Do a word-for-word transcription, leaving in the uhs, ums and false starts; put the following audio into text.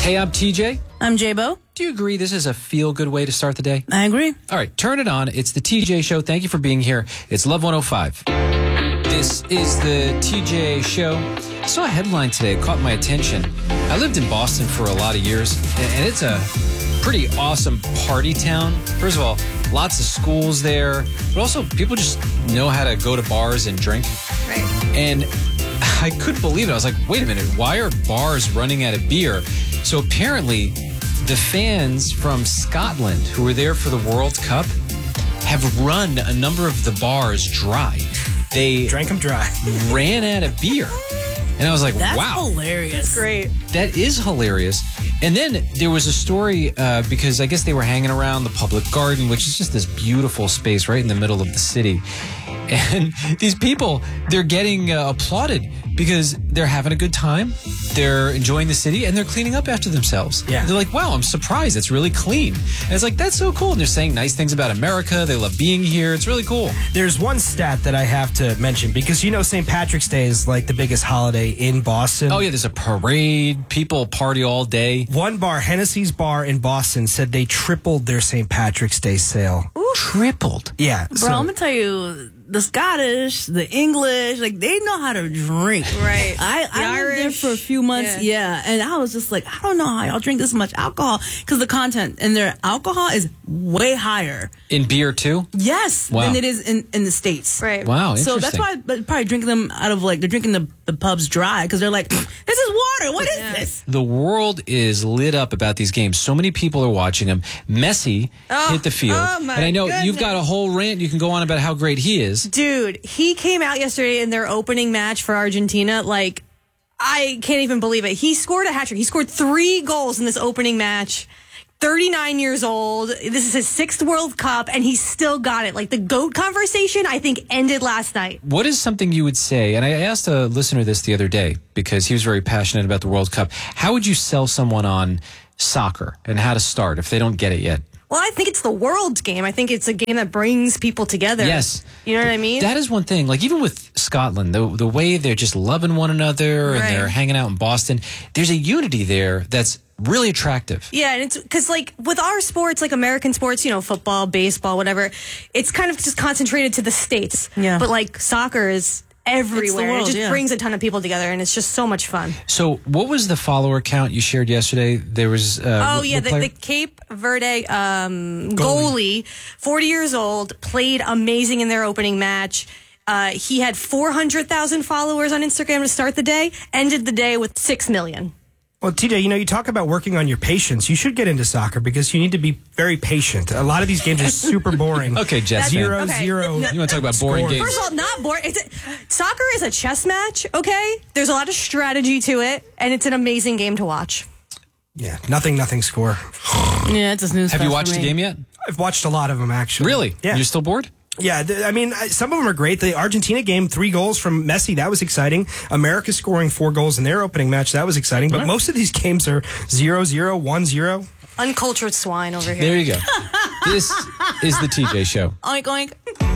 Hey, I'm T J. I'm J-Bo. Do you agree this is a feel-good way to start the day? I agree. All right, turn it on. It's the T J Show. Thank you for being here. It's Love one oh five. This is the T J Show. I saw a headline today. It caught my attention. I lived in Boston for a lot of years, and it's a pretty awesome party town. First of all, lots of schools there, but also people just know how to go to bars and drink. Right. And I couldn't believe it. I was like, wait a minute, why are bars running out of beer? So apparently, the fans from Scotland who were there for the World Cup have run a number of the bars dry. They drank them dry. Ran out of beer. And I was like, That's wow. hilarious. That's great. That is hilarious. And then there was a story uh, because I guess they were hanging around the Public Garden, which is just this beautiful space right in the middle of the city. And these people, they're getting uh, applauded because they're having a good time, they're enjoying the city, and they're cleaning up after themselves. Yeah. They're like, wow, I'm surprised. It's really clean. And it's like, that's so cool. And they're saying nice things about America. They love being here. It's really cool. There's one stat that I have to mention because you know Saint Patrick's Day is like the biggest holiday in Boston. Oh, yeah, there's a parade. People party all day. One bar, Hennessy's Bar in Boston, said they tripled their Saint Patrick's Day sale. Ooh. Tripled. Yeah. Bro, so- I'm going to tell you, the Scottish, the English, like, they know how to drink. Right. I, The I lived there Irish. for a few months, yeah. Yeah. And I was just like, I don't know how y'all drink this much alcohol. Because the content in their alcohol is way higher. In beer, too? Yes. Wow. Than it is in, in the States. Right. Wow, So interesting. that's why they're probably drinking them out of, like, they're drinking the, the pubs dry. Because they're like, this is water. What is Yeah. this? The world is lit up about these games. So many people are watching them. Messi Oh, hit the field. oh my and I know goodness. you've got a whole rant you can go on about how great he is. Dude, he came out yesterday in their opening match for Argentina. Like, I can't even believe it. He scored a hat trick. He scored three goals in this opening match. thirty-nine years old. This is his sixth World Cup, and he still got it. Like, the GOAT conversation, I think, ended last night. What is something you would say? And I asked a listener this the other day because he was very passionate about the World Cup. How would you sell someone on soccer and how to start if they don't get it yet? Well, I think it's the world game. I think it's a game that brings people together. Yes. You know what I mean? That is one thing. Like, even with Scotland, the the way they're just loving one another and Right. they're hanging out in Boston, there's a unity there that's really attractive. Yeah, and it's because, like, with our sports, like American sports, you know, football, baseball, whatever, it's kind of just concentrated to the States. Yeah. But, like, soccer is everywhere. world, it just yeah. brings a ton of people together, and it's just so much fun. So what was the follower count you shared yesterday? There was... Uh, Oh, what- yeah, what the, player? the Cape Verde um, goalie. forty years old, played amazing in their opening match. Uh, he had four hundred thousand followers on Instagram to start the day, ended the day with six million. Well, T J, you know, you talk about working on your patience. You should get into soccer because you need to be very patient. A lot of these games are super boring. Okay, Jess. Zero, Okay. zero. You want to talk about boring Scores. games? First of all, not boring. It's a, soccer is a chess match, okay? There's a lot of strategy to it, and it's an amazing game to watch. Yeah, nothing, nothing score. Yeah, it's a snooze Have you fest for watched the me. game yet? I've watched a lot of them, actually. Really? Yeah. You're still bored? Yeah, th- I mean, I- some of them are great. The Argentina game, three goals from Messi, that was exciting. America scoring four goals in their opening match, that was exciting. But most of these games are zero zero, one zero. Uncultured swine over here. There you go. This is the T J Show. Oink, oink.